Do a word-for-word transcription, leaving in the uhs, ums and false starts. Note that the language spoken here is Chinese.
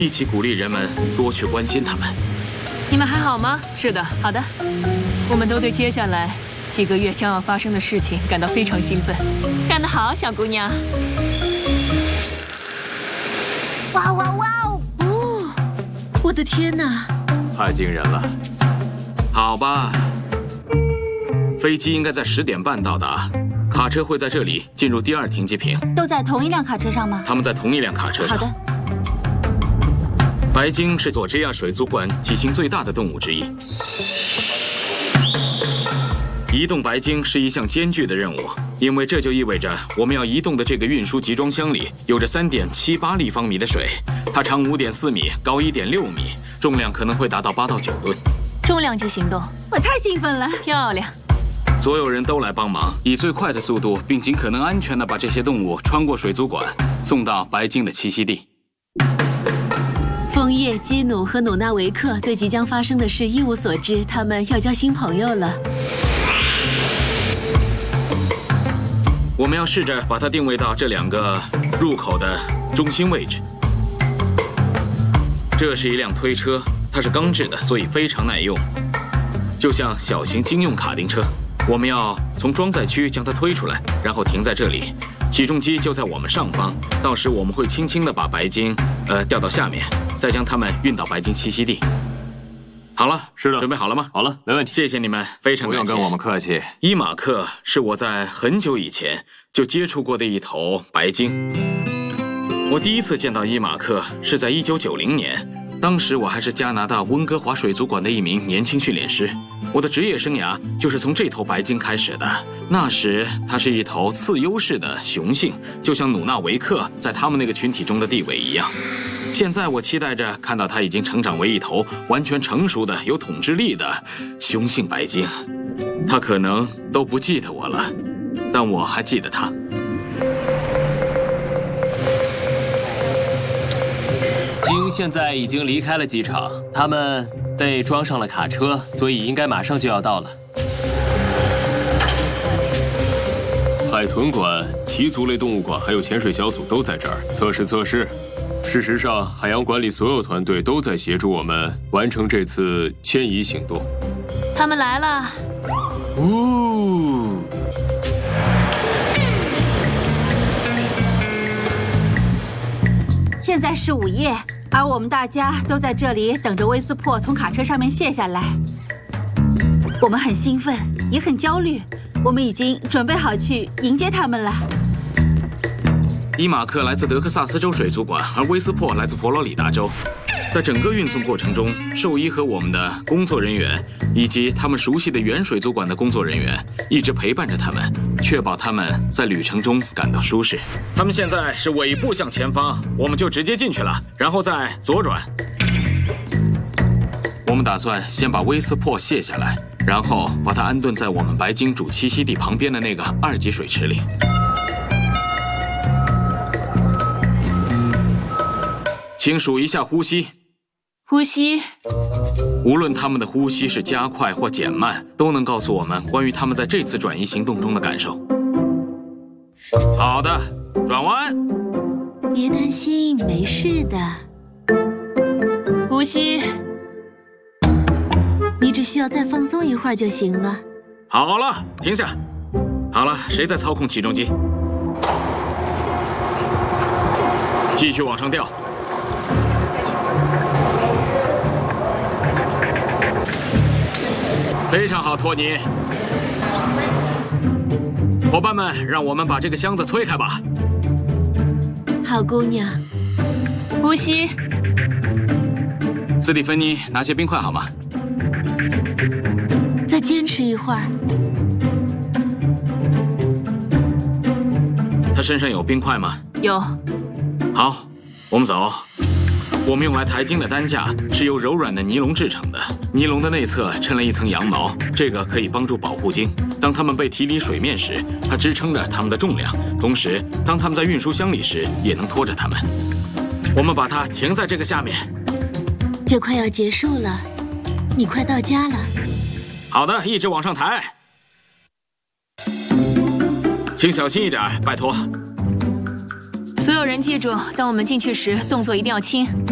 一起鼓励人们多去关心他们。 你们还好吗？是的，好的。我们都对接下来几个月将要发生的事情感到非常兴奋。干得好，小姑娘！ 哇哇哇哦！ 哦，我的天哪！ 太惊人了。好吧，飞机应该在十点半到达，卡车会在这里进入第二停机坪。 都在同一辆卡车上吗？ 他们在同一辆卡车上。 好的。 白鲸是佐治亚水族馆体型最大的动物之一。移动白鲸是一项艰巨的任务，因为这就意味着我们要移动的这个运输集装箱里有着 三点七八立方米的水，它长 五点四米，高 一点六米，重量可能会达到八到九吨。 重量级行动， 我太兴奋了！ 漂亮！ 所有人都来帮忙，以最快的速度，并尽可能安全地把这些动物穿过水族馆，送到白鲸的栖息地。 枫叶、基努和努纳维克对即将发生的事一无所知，他们要交新朋友了。 我们要试着把它定位到这两个入口的中心位置。这是一辆推车，它是钢制的，所以非常耐用，就像小型军用卡丁车。我们要从装载区将它推出来，然后停在这里。起重机就在我们上方，到时我们会轻轻地把白鲸，呃，吊到下面，再将它们运到白鲸栖息地。好了， 是的， 准备好了吗？ 好了，没问题。 谢谢你们，非常感谢。 不用跟我们客气。 伊马克是我在很久以前就接触过的一头白鲸。我第一次见到伊马克是在一九九零年，当时我还是加拿大温哥华水族馆的一名年轻训练师。我的职业生涯就是从这头白鲸开始的。那时它是一头次优势的雄性，就像努纳维克在他们那个群体中的地位一样。现在我期待着看到它已经成长为一头完全成熟的、有统治力的雄性白鲸。它可能都不记得我了，但我还记得它。 鲸现在已经离开了机场，他们被装上了卡车，所以应该马上就要到了。 海豚馆、鳍足类动物馆还有潜水小组都在这儿测试测试。事实上，海洋馆里所有团队都在协助我们完成这次迁移行动。 他们来了。 呜！ 现在是午夜，而我们大家都在这里等着威斯珀从卡车上面卸下来。我们很兴奋，也很焦虑。我们已经准备好去迎接他们了。 伊马克来自德克萨斯州水族馆，而威斯珀来自佛罗里达州。在整个运送过程中，兽医和我们的工作人员以及他们熟悉的原水族馆的工作人员一直陪伴着他们，确保他们在旅程中感到舒适。他们现在是尾部向前方，我们就直接进去了，然后再左转。我们打算先把威斯珀卸下来，然后把它安顿在我们白鲸主栖息地旁边的那个二级水池里。请数一下呼吸。 呼吸。 无论他们的呼吸是加快或减慢，都能告诉我们关于他们在这次转移行动中的感受。好的，转弯。 别担心，没事的。 呼吸。 你只需要再放松一会儿就行了。 好了，停下。好了，谁在操控起重机？继续往上吊。非常好，托尼。伙伴们，让我们把这个箱子推开吧。 好姑娘。 呼吸。 斯蒂芬妮，拿些冰块好吗？ 再坚持一会儿。 他身上有冰块吗？ 有。 好，我们走。我们用来抬鲸的担架是由柔软的尼龙制成的，尼龙的内侧衬了一层羊毛，这个可以帮助保护鲸。当它们被提离水面时，它支撑着它们的重量，同时当它们在运输箱里时，也能拖着它们。我们把它停在这个下面。 就快要结束了，你快到家了。 好的，一直往上抬。请小心一点，拜托。 所有人记住，当我们进去时，动作一定要轻。